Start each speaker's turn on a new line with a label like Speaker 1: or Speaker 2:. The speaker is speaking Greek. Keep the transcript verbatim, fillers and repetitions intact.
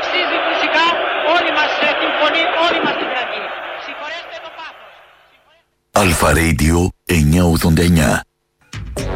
Speaker 1: αξίζει φυσικά όλη μας την φωνή, όλη μας την γραμμή. Συγχωρέστε το πάθος.
Speaker 2: Αλφα Radio εννιακόσια ογδόντα εννιά.